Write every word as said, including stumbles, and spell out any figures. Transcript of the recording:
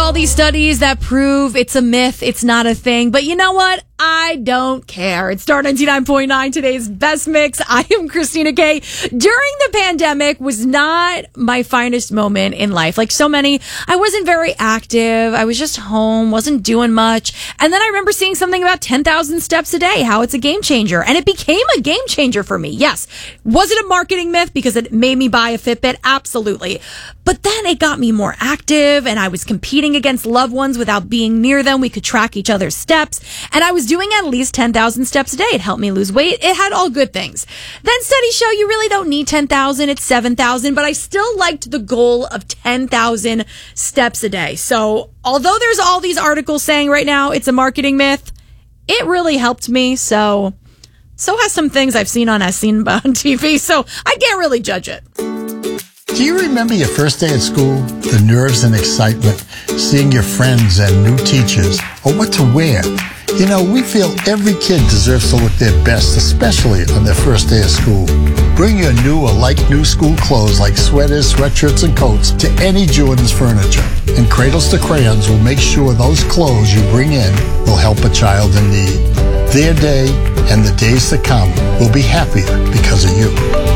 all these studies that prove it's a myth, it's not a thing. But you know what? I don't care. It's Star ninety-nine point nine, today's best mix. I am Christina Kay. During the pandemic was not my finest moment in life. Like so many, I wasn't very active. I was just home, wasn't doing much. And then I remember seeing something about ten thousand steps a day, how it's a game changer. And it became a game changer for me. Yes. Was it a marketing myth because it made me buy a Fitbit? Absolutely. But then it got me more active and I was competing against loved ones without being near them. We could track each other's steps. And I was doing at least ten thousand steps a day. It helped me lose weight. It had all good things. Then studies show you really don't need ten thousand. It's seven thousand. But I still liked the goal of ten thousand steps a day. So although there's all these articles saying right now it's a marketing myth, it really helped me. So, so has some things I've seen on, I've seen on T V. So I can't really judge it. Do you remember your first day at school? The nerves and excitement, seeing your friends and new teachers, or what to wear? You know, we feel every kid deserves to look their best, especially on their first day of school. Bring your new or like new school clothes like sweaters, sweatshirts, and coats to any Jordan's Furniture. And Cradles to Crayons will make sure those clothes you bring in will help a child in need. Their day and the days to come will be happier because of you.